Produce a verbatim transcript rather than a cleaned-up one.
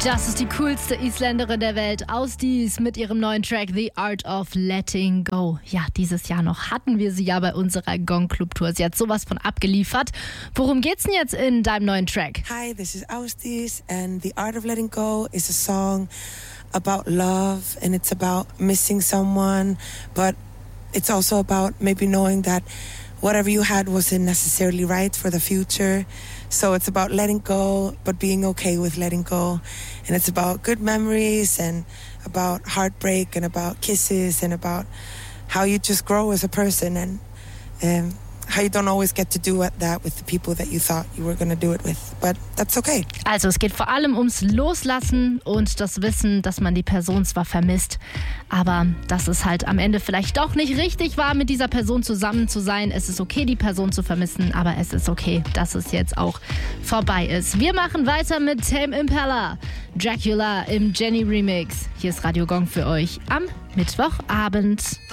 Das ist die coolste Isländerin der Welt, Ásdís, mit ihrem neuen Track The Art of Letting Go. Ja, dieses Jahr noch hatten wir sie ja bei unserer Gong Club Tour. Sie hat sowas von abgeliefert. Worum geht's denn jetzt in deinem neuen Track? Hi, this is Ásdís and The Art of Letting Go is a song about love and it's about missing someone, but it's also about maybe knowing that whatever you had wasn't necessarily right for the future. So it's about letting go, but being okay with letting go. And it's about good memories and about heartbreak and about kisses and about how you just grow as a person and um, how you don't always get to do that with the people that you thought you were going to do it with. But that's okay. Also es geht vor allem ums Loslassen und das Wissen, dass man die Person zwar vermisst, aber dass es halt am Ende vielleicht doch nicht richtig war, mit dieser Person zusammen zu sein. Es ist okay, die Person zu vermissen, aber es ist okay, dass es jetzt auch vorbei ist. Wir machen weiter mit Tame Impala, Dracula im Jenny Remix. Hier ist Radio Gong für euch am Mittwochabend.